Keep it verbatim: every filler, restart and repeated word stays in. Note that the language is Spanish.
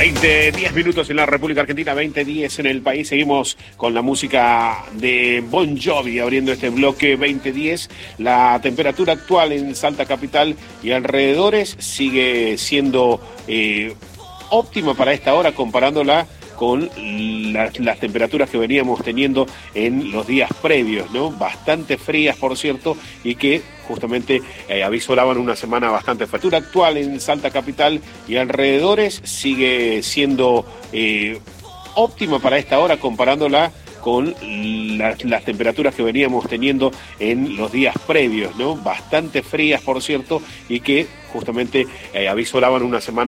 veinte, diez minutos en la República Argentina, veinte, diez en el país. Seguimos con la música de Bon Jovi abriendo este bloque veinte diez. La temperatura actual en Salta Capital y alrededores sigue siendo eh, óptima para esta hora comparándola con las, las temperaturas que veníamos teniendo en los días previos, ¿no? Bastante frías, por cierto, y que justamente eh, avisolaban una semana bastante fría. La temperatura actual en Salta Capital y alrededores sigue siendo eh, óptima para esta hora comparándola con las, las temperaturas que veníamos teniendo en los días previos, ¿no? Bastante frías, por cierto, y que justamente eh, avisolaban una semana